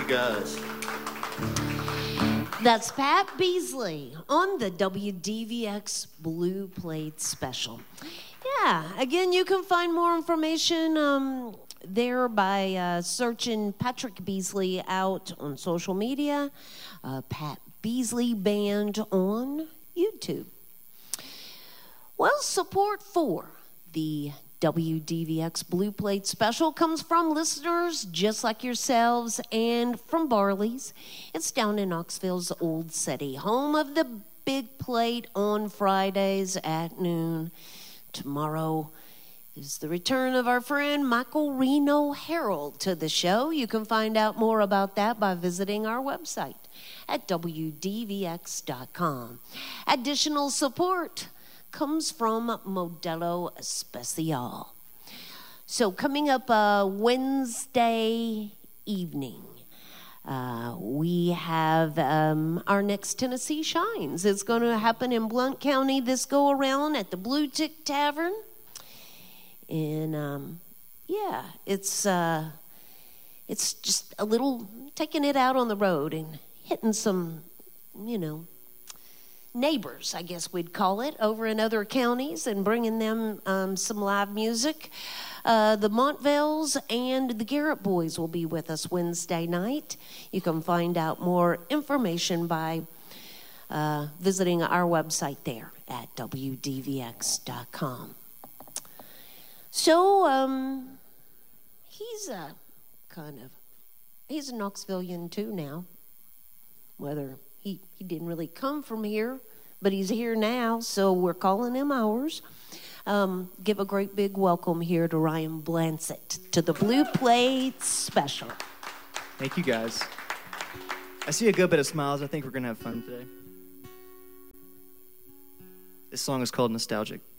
guys. That's Pat Beasley on the WDVX Blue Plate Special. Yeah, again, you can find more information there by searching Patrick Beasley out on social media, Pat Beasley Band on YouTube. Well, support for the WDVX Blue Plate Special comes from listeners just like yourselves and from Barley's. It's down in Knoxville's Old City, home of the Big Plate on Fridays at noon. Tomorrow is the return of our friend Michael Reno Harold to the show. You can find out more about that by visiting our website at WDVX.com. Additional support comes from Modelo Especial. So coming up Wednesday evening, we have our next Tennessee Shines. It's going to happen in Blount County this go around at the Blue Tick Tavern. And it's just a little taking it out on the road and hitting some, neighbors, I guess we'd call it, over in other counties and bringing them some live music. The Montvales and the Garrett Boys will be with us Wednesday night. You can find out more information by visiting our website there at WDVX.com. So, he's a Knoxvillian too now, whether he didn't really come from here, but he's here now, so we're calling him ours. Give a great big welcome here to Ryan Blansett to the Blue Plate Special. Thank you, guys. I see a good bit of smiles. I think we're going to have fun today. This song is called Nostalgic.